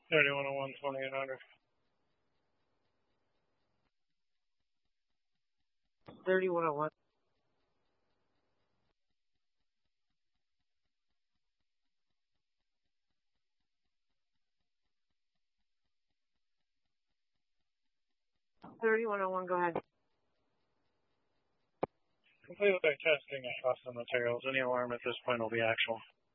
3101, 2800. 3101. Go ahead. Complete with our testing of custom materials. Any alarm at this point will be actual.